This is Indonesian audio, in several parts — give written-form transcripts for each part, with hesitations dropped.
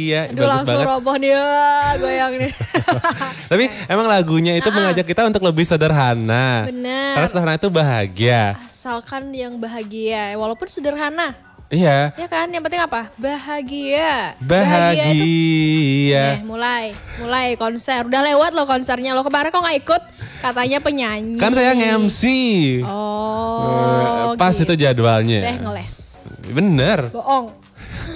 Bahagia. Aduh Bagus langsung banget. roboh nih, goyang nih. Tapi emang lagunya itu mengajak kita untuk lebih sederhana. Bener. Karena sederhana itu bahagia. Asalkan yang bahagia, walaupun sederhana. Iya. Ya kan, yang penting apa? Bahagia. Bahagia. Nih, mulai konser. Udah lewat loh konsernya. Lo kemarin kok gak ikut? Katanya penyanyi. Kan saya nge-MC. Oh. Pas gitu. itu jadwalnya. Ngeles. Bener. Bohong.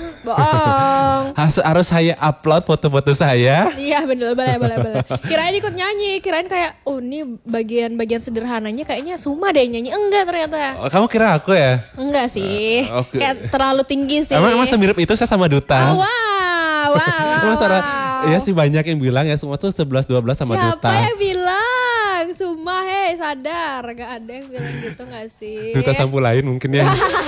Harus saya upload foto-foto saya. Iya bener, boleh. Kirain ikut nyanyi, kirain kayak, oh ini bagian-bagian sederhananya kayaknya Suma deh yang nyanyi. Enggak ternyata. Oh, kamu kira aku ya? Enggak sih, Oke. kayak terlalu tinggi sih. Emang semirip itu saya sama Duta. Oh, wow. Emang ya sih banyak yang bilang ya semua tuh 11-12 sama Siapa Duta. yang bilang? Suma, hei sadar. Gak ada yang bilang gitu gak sih? Duta Sampulain mungkin ya.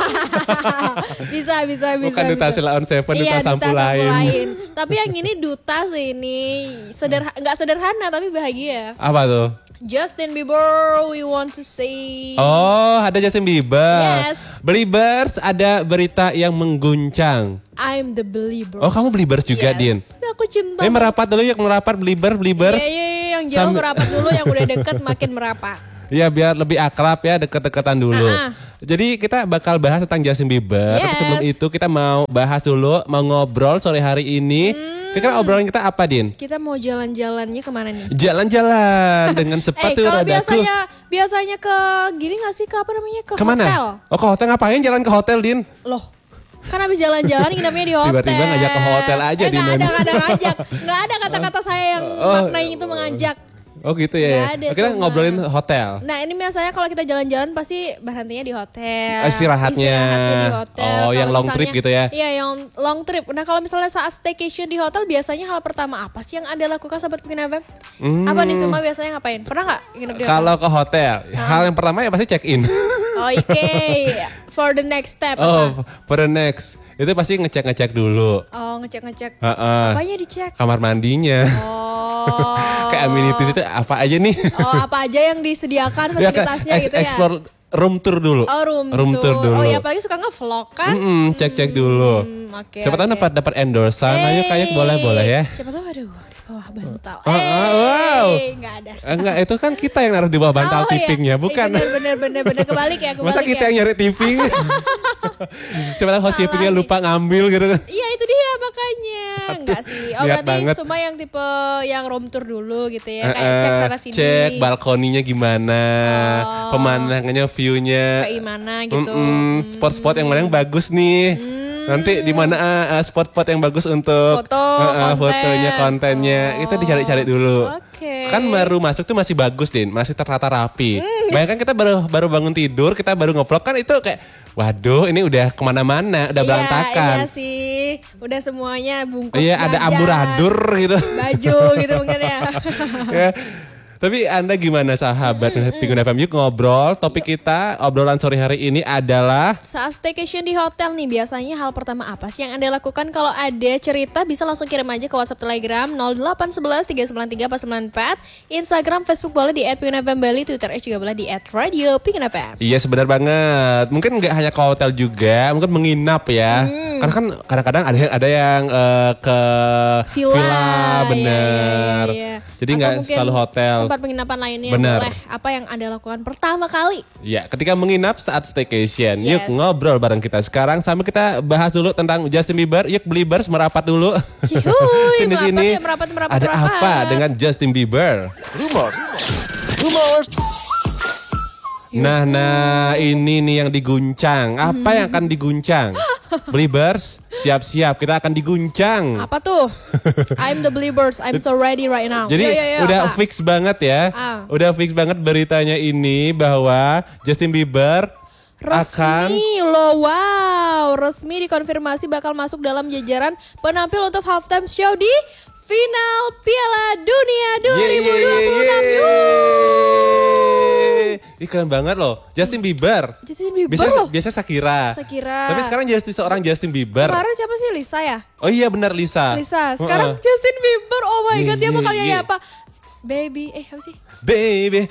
bisa. Bukan Duta Sheila on Seven, Duta Sampulain. Tapi yang ini Duta sih ini. Gak sederhana tapi bahagia. Apa tuh? Justin Bieber, we want to say. Oh, ada Justin Bieber. Yes. Beliebers, ada berita yang mengguncang. I'm the believer. Oh, kamu Beliebers juga, Yes. Din? Aku cinta. Merapat dulu yuk, merapat Beliebers. Iya, yang jauh merapat dulu, yang udah deket makin merapat. Iya, biar lebih akrab ya, deket-deketan dulu. Jadi kita bakal bahas tentang Justin Bieber. Tapi Yes. sebelum itu kita mau bahas dulu, mau ngobrol sore hari ini. Kira-kira obrolan kita apa, Din? Kita mau jalan-jalannya kemana nih? Jalan-jalan dengan sepatu Kalau rodaku. biasanya ke gini gak sih, ke apa namanya, ke Kemana? hotel? Oh, ke hotel ngapain jalan ke hotel, Din? Loh, kan habis jalan-jalan nginepnya di hotel. Tiba-tiba ngajak ke hotel aja, Din. Gak ada ngajak. Gak ada kata-kata saya yang maknanya itu mengajak. Oh gitu ya. Gak ada, Kita Suma. ngobrolin hotel. Nah ini biasanya kalau kita jalan-jalan pasti berhentinya di hotel. Istirahatnya. Istirahatnya di hotel. Oh, yang Kalau long trip misalnya- gitu ya? Iya yang long trip. Nah kalau misalnya saat staycation di hotel biasanya hal pertama apa sih yang Anda lakukan sahabat Pingin FM? Apa nih semua biasanya ngapain? Pernah gak nginep di hotel? Kalau ke hotel, hal yang pertama ya pasti check in. Oke, for the next step apa? Oh, for the next. Itu pasti ngecek dulu. Oh ngecek-ngecek. Heeh. Apanya dicek? Kamar mandinya. Oh. Kayak amenities itu apa aja nih? Oh apa aja yang disediakan fasilitasnya gitu ya? Explore room tour dulu. Oh room tour dulu. Oh ya apalagi suka nge-vlog kan? Cek dulu. Oke, Siapa tahu oke. dapat endorsan. Ayo kayak boleh ya. Siapa tahu aduh di bawah bantal. Wow. Enggak ada. Enggak, itu kan kita yang naruh di bawah bantal Oh, iya. tippingnya, bukan? Bener kebalik ya, kebalik Masa kita ya. yang nyari tipping? Siapa tahu housekeepingnya Salah nih. lupa ngambil gitu kan? Iya itu dia makanya. Enggak sih. Oh niat berarti banget. cuma yang tipe yang room tour dulu gitu ya. Kayak cek sana sini. Cek balkoninya gimana, Oh. pemandangannya, view-nya. Kayak gimana gitu. Spot-spot yang mana yang bagus nih. Nanti di mana spot-spot yang bagus untuk Foto, konten. fotonya, kontennya. Itu dicari-cari dulu. Oke. Kan baru masuk tuh masih bagus, Din. Masih tertata rapi. Bayangkan kita baru bangun tidur, kita baru nge-vlog kan itu kayak waduh, ini udah kemana-mana, udah berantakan. Iya sih. Udah semuanya bungkus. Iya, ada belanja, amburadur gitu. Baju gitu mungkin ya. Ya. Tapi Anda gimana sahabat Pingun FM Yuk ngobrol. Topik kita obrolan sore hari ini adalah Saat staycation di hotel nih biasanya hal pertama apa sih yang Anda lakukan? Kalau ada cerita bisa langsung kirim aja ke WhatsApp Telegram 0811 393 494, Instagram, Facebook boleh di @pingunfm Bali, Twitter juga boleh di @radio_pingunfm. iya sebenar banget. Mungkin nggak hanya ke hotel juga, mungkin menginap ya. Karena kan kadang-kadang ada yang ke Villa, bener. iya. Jadi Atau nggak mungkin selalu hotel. Tempat penginapan lainnya Bener. boleh. Apa yang Anda lakukan pertama kali? Ya, ketika menginap saat staycation, Yes. yuk ngobrol bareng kita sekarang. Sambil kita bahas dulu tentang Justin Bieber. Yuk Beliebers merapat dulu. Cihuy, Sini-sini. merapat. Ada apa dengan Justin Bieber? Rumors. Nah, ini nih yang diguncang. Apa yang akan diguncang? Beliebers, siap-siap. Kita akan diguncang. Apa tuh? I'm the Beliebers, I'm so ready right now. Jadi Yo, udah apa? fix banget ya. Udah fix banget beritanya ini bahwa Justin Bieber akan Resmi loh, wow. Resmi dikonfirmasi bakal masuk dalam jajaran penampil untuk halftime show di final Piala Dunia 2026. Ih, keren banget loh. Justin Bieber. Justin Bieber loh. Biasa Shakira. Shakira. Tapi sekarang jadi seorang Justin Bieber. Kemarin siapa sih, Lisa ya? Oh iya benar Lisa. Lisa. Sekarang Justin Bieber, oh my god, dia bakal nyanyi apa? Baby, apa sih? Baby,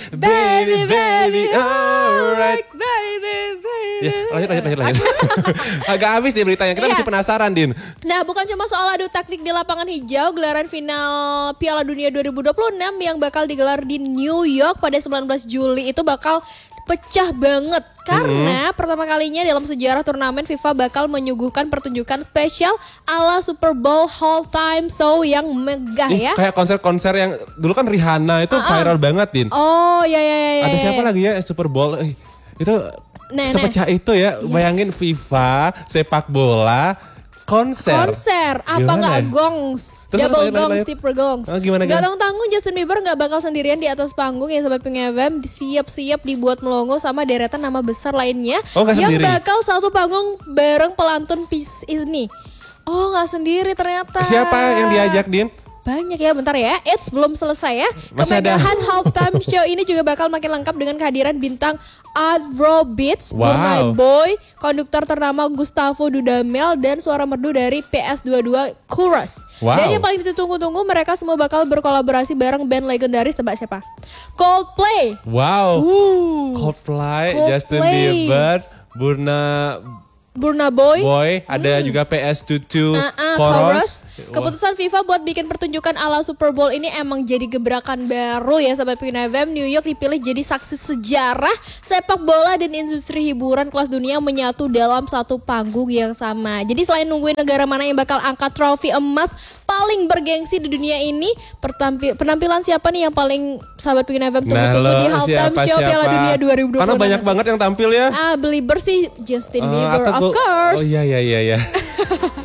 alright. Baby. Ya, lanjut. Agak habis deh beritanya, kita Iya. masih penasaran, Din. Nah, bukan cuma soal adu taktik di lapangan hijau, gelaran final Piala Dunia 2026 yang bakal digelar di New York pada 19 Juli itu bakal pecah banget karena pertama kalinya dalam sejarah turnamen FIFA bakal menyuguhkan pertunjukan spesial ala Super Bowl halftime show yang megah ya. Kayak konser-konser yang dulu kan Rihanna itu viral banget, Din. Oh, ya. Ada siapa lagi ya Super Bowl? Itu Nah, sepecah itu ya. Bayangin FIFA sepak bola konser. Apa Gimana nggak ya? gongs? Terus, Double lanjut. gongs, triple gongs. Gimana? Gak tanggung Justin Bieber nggak bakal sendirian di atas panggung ya Sobat Pink FM. Siap-siap dibuat melongo sama deretan nama besar lainnya. Oh, nggak yang sendiri? bakal satu panggung bareng pelantun Peace ini. Oh, nggak sendiri ternyata. Siapa yang diajak, Din? Banyak ya, bentar ya. It's belum selesai ya. Masih ada. Kemegahan halftime show ini juga bakal makin lengkap dengan kehadiran bintang Afrobeats, Wow. Burna Boy, konduktor ternama Gustavo Dudamel, dan suara merdu dari PS22 Chorus. Wow. Dan yang paling ditunggu-tunggu, mereka semua bakal berkolaborasi bareng band legendaris. Tebak siapa? Coldplay. Wow. Wuh. Coldplay, Coldplay. Justin Bieber, Burna Boy. ada juga PS22 Chorus. Chorus. Keputusan FIFA buat bikin pertunjukan ala Super Bowl ini emang jadi gebrakan baru ya Sobat Pink FM. New York dipilih jadi saksi sejarah sepak bola dan industri hiburan kelas dunia menyatu dalam satu panggung yang sama. Jadi selain nungguin negara mana yang bakal angkat trofi emas paling bergengsi di dunia ini, penampilan siapa nih yang paling Sobat Pink FM tunggu-tunggu di halftime show Piala Dunia 2026? Karena banyak banget yang tampil ya. Belieber sih Justin Bieber, of atau course. Oh iya.